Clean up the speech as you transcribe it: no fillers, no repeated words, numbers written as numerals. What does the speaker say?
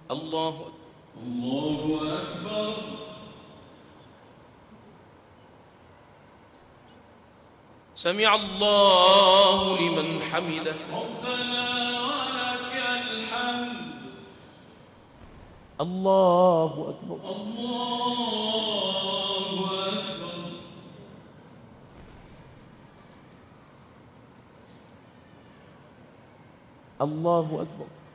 الله أكبر. الله أكبر. سمع الله لمن حمده. ربنا ولك الحمد. الله أكبر. الله أكبر. الله أكبر.